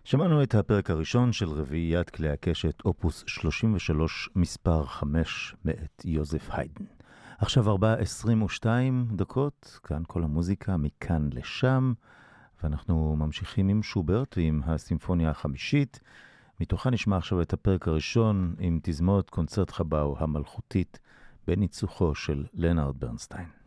שמענו את הפרק הראשון של רביעיית כלי הקשת, אופוס 33, מספר 5, מאת יוזף היידן. עכשיו 4:22, כאן כל המוזיקה מכאן לשם, ואנחנו ממשיכים עם שוברט ועם הסימפוניה החמישית. מתוכה נשמע עכשיו את הפרק הראשון עם תזמורת קונצרט חבאו המלכותית בניצוחו של לנארד ברנסטיין.